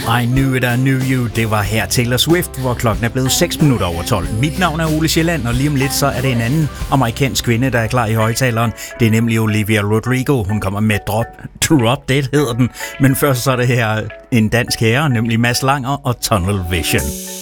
I Knew It, I Knew You. Det var her Taylor Swift, hvor klokken er blevet 6 minutter over 12. Mit navn er Ole Sjælland, og lige om lidt så er det en anden amerikansk kvinde, der er klar i højtaleren. Det er nemlig Olivia Rodrigo. Hun kommer med Drop Dead, hedder den. Men først så er det her en dansk herre, nemlig Mads Langer og Tunnel Vision.